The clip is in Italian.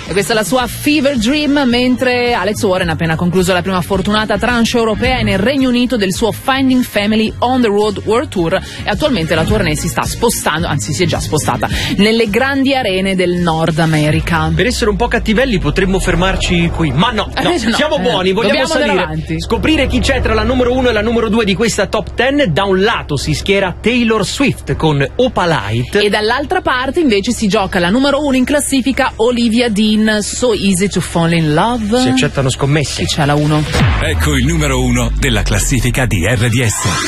E questa è la sua Fever Dream, mentre Alex Warren ha appena concluso la prima fortunata tranche europea nel Regno Unito del suo Finding Family on the Road World Tour, e attualmente la tournée si sta spostando, anzi si è già spostata, nelle grandi arene del Nord America. Per essere un po' cattivelli potremmo fermarci qui, ma no, siamo buoni, vogliamo salire, scoprire chi c'è tra la numero 1 e la numero 2 di questa top 10. Da un lato si schiera Taylor Swift con Opalite, e dall'altra parte invece si gioca la numero 1 in classifica, Olivia Dean, So Easy to Fall in Love. Si accettano scommesse. Chi c'è la 1? Ecco il numero 1 della classifica di RDS.